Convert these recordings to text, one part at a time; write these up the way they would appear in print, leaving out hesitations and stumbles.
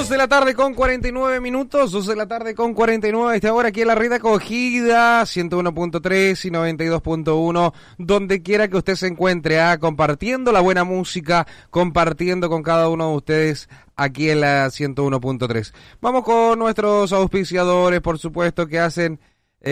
2 de la tarde con 49 minutos, 2 de la tarde con 49 a esta hora aquí en la red acogida, 101.3 y 92.1, donde quiera que usted se encuentre, compartiendo la buena música, compartiendo con cada uno de ustedes aquí en la 101.3. Vamos con nuestros auspiciadores, por supuesto, que hacen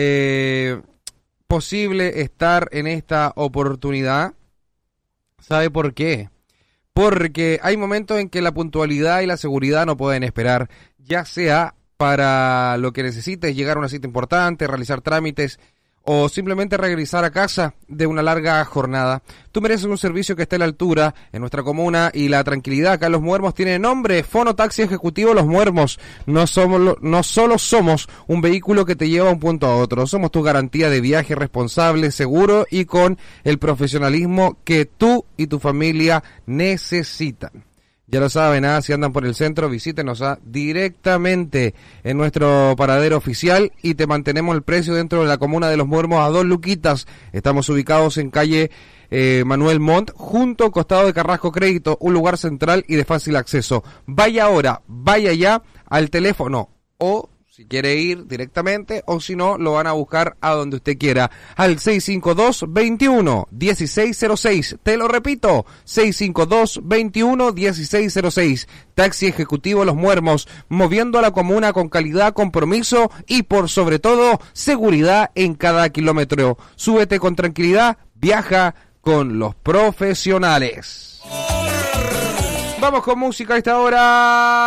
posible estar en esta oportunidad. ¿Sabe por qué? Porque hay momentos en que la puntualidad y la seguridad no pueden esperar, ya sea para lo que necesites, llegar a una cita importante, realizar trámites o simplemente regresar a casa de una larga jornada. Tú mereces un servicio que esté a la altura en nuestra comuna y la tranquilidad. Acá Los Muermos tiene nombre, Fono Taxi Ejecutivo Los Muermos. No solo somos un vehículo que te lleva de un punto a otro, somos tu garantía de viaje responsable, seguro y con el profesionalismo que tú y tu familia necesitan. Ya lo saben, si andan por el centro, visítenos directamente en nuestro paradero oficial y te mantenemos el precio dentro de la comuna de Los Muermos a 2 luquitas. Estamos ubicados en calle Manuel Montt, junto al costado de Carrasco Crédito, un lugar central y de fácil acceso. Vaya ahora, vaya ya al teléfono o si quiere ir directamente o si no, lo van a buscar a donde usted quiera. Al 652-21-1606. Te lo repito, 652-21-1606. Taxi Ejecutivo Los Muermos, moviendo a la comuna con calidad, compromiso y por sobre todo, seguridad en cada kilómetro. Súbete con tranquilidad, viaja con los profesionales. Vamos con música a esta hora.